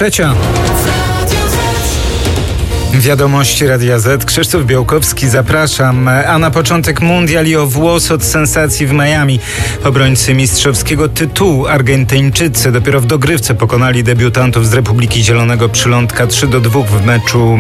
9:03. Wiadomości Radia Z. Krzysztof Białkowski, zapraszam. A na początek mundial i o włos od sensacji w Miami. Obrońcy mistrzowskiego tytułu Argentyńczycy dopiero w dogrywce pokonali debiutantów z Republiki Zielonego Przylądka 3-2 w meczu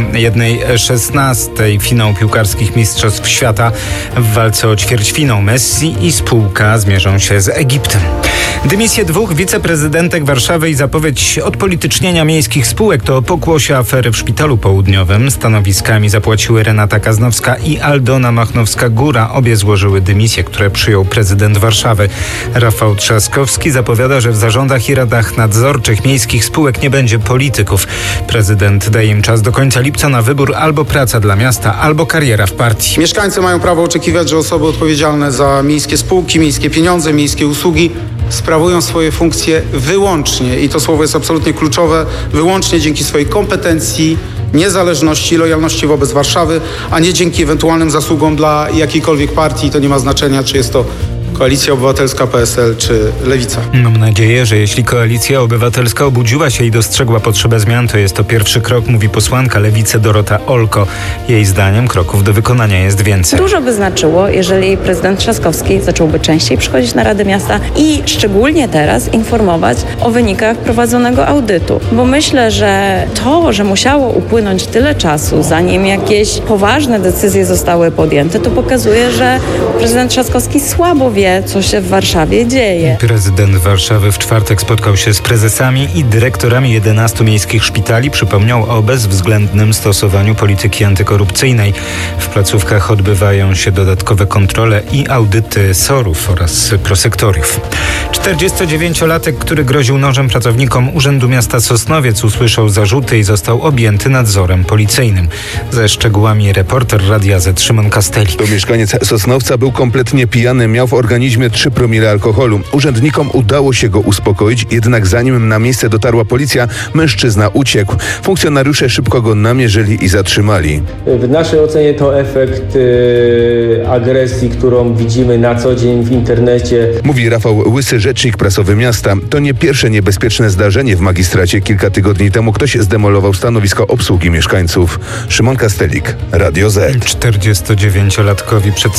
1/16 finału piłkarskich Mistrzostw Świata. W walce o ćwierćfinał Messi i spółka zmierzą się z Egiptem. Dymisje dwóch wiceprezydentek Warszawy i zapowiedź odpolitycznienia miejskich spółek to pokłosie afery w Szpitalu Południowym. Stanowiskami zapłaciły Renata Kaznowska i Aldona Machnowska-Góra. Obie złożyły dymisje, które przyjął prezydent Warszawy. Rafał Trzaskowski zapowiada, że w zarządach i radach nadzorczych miejskich spółek nie będzie polityków. Prezydent daje im czas do końca lipca na wybór: albo praca dla miasta, albo kariera w partii. Mieszkańcy mają prawo oczekiwać, że osoby odpowiedzialne za miejskie spółki, miejskie pieniądze, miejskie usługi sprawują swoje funkcje wyłącznie, i to słowo jest absolutnie kluczowe, wyłącznie dzięki swojej kompetencji, niezależności, lojalności wobec Warszawy, a nie dzięki ewentualnym zasługom dla jakiejkolwiek partii. To nie ma znaczenia, czy jest to Koalicja Obywatelska, PSL czy Lewica. Mam nadzieję, że jeśli Koalicja Obywatelska obudziła się i dostrzegła potrzebę zmian, to jest to pierwszy krok, mówi posłanka Lewicy Dorota Olko. Jej zdaniem kroków do wykonania jest więcej. Dużo by znaczyło, jeżeli prezydent Trzaskowski zacząłby częściej przychodzić na Radę Miasta i szczególnie teraz informować o wynikach prowadzonego audytu. Bo myślę, że to, że musiało upłynąć tyle czasu, zanim jakieś poważne decyzje zostały podjęte, to pokazuje, że prezydent Trzaskowski słabo wie, co się w Warszawie dzieje. Prezydent Warszawy w czwartek spotkał się z prezesami i dyrektorami 11 miejskich szpitali. Przypomniał o bezwzględnym stosowaniu polityki antykorupcyjnej. W placówkach odbywają się dodatkowe kontrole i audyty SOR-ów oraz prosektoriów. 49-latek, który groził nożem pracownikom Urzędu Miasta Sosnowiec, usłyszał zarzuty i został objęty nadzorem policyjnym. Ze szczegółami reporter Radia Z Szymon Kasteli. To mieszkaniec Sosnowca był kompletnie pijany, miał w organizmie 3 promile alkoholu. Urzędnikom udało się go uspokoić, jednak zanim na miejsce dotarła policja, mężczyzna uciekł. Funkcjonariusze szybko go namierzyli i zatrzymali. W naszej ocenie to efekt agresji, którą widzimy na co dzień w internecie. Mówi Rafał Łysy, rzecznik prasowy miasta. To nie pierwsze niebezpieczne zdarzenie w magistracie. Kilka tygodni temu ktoś zdemolował stanowisko obsługi mieszkańców. Szymon Kastelik, Radio Z. 49-latkowi przed